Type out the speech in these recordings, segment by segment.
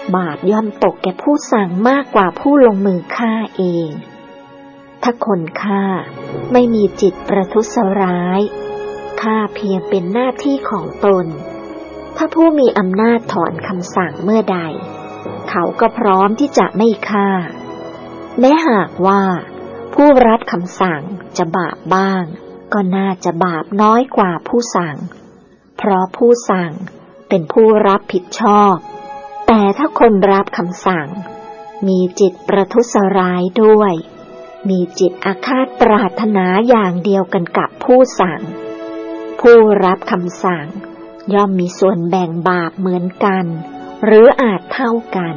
บาปย่อมตกแก่ผู้สั่งมากกว่าผู้ลงมือฆ่าเองถ้าคนฆ่าไม่มีจิตประทุษร้ายฆ่าเพียงเป็นหน้าที่ของตนถ้าผู้มีอำนาจถอนคำสั่งเมื่อใดเขาก็พร้อมที่จะไม่ฆ่าแม้หากว่าผู้รับคำสั่งจะบาปบ้างก็น่าจะบาปน้อยกว่าผู้สั่งเพราะผู้สั่งเป็นผู้รับผิดชอบแต่ถ้าคนรับคำสั่งมีจิตประทุษร้ายด้วยมีจิตอาฆาตปรารถนาอย่างเดียวกันกับผู้สั่งผู้รับคำสั่งย่อมมีส่วนแบ่งบาปเหมือนกันหรืออาจเท่ากัน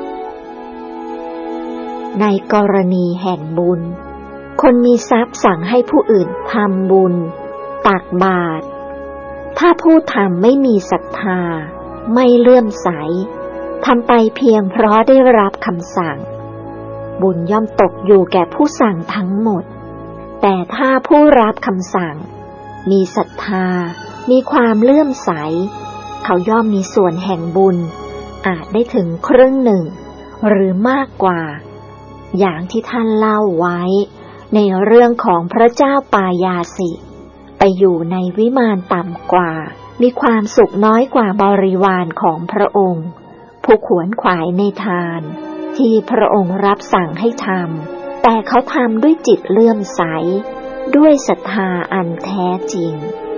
ในกรณีแห่งบุญคนมีทรัพย์สั่งให้ผู้อื่นทำบุญตักบาตรถ้าผู้ทำไม่มีศรัทธาไม่เลื่อมใสทำไปเพียงเพราะได้รับคำสั่งบุญย่อมตกอยู่แก่ผู้สั่งทั้งหมดแต่ถ้าผู้รับคำสั่งมีศรัทธามีความเลื่อมใสเขาย่อมมีส่วนแห่งบุญอาจได้ถึงครึ่งหนึ่งหรือมากกว่าอย่างที่ท่านเล่าไว้ในเรื่องของพระเจ้าปายาสิไปอยู่ในวิมานต่ำกว่ามีความสุขน้อยกว่าบริวารของพระองค์ผู้ขวนขวายในทานที่พระองค์รับสั่งให้ทำแต่เขาทำด้วยจิตเลื่อมใสด้วยศรัทธาอันแท้จริง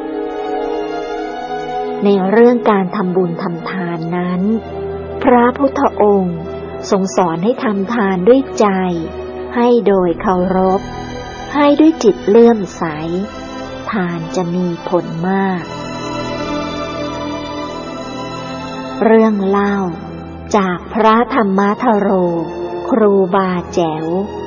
ในเรื่องการทำบุญทำทานนั้นพระพุทธองค์ทรงสอนให้ทำทานด้วยใจให้โดยเคารพให้ด้วยจิตเลื่อมใสทานจะมีผลมากเรื่องเล่าจากพระธรรมธโรครูบาแจ๋ว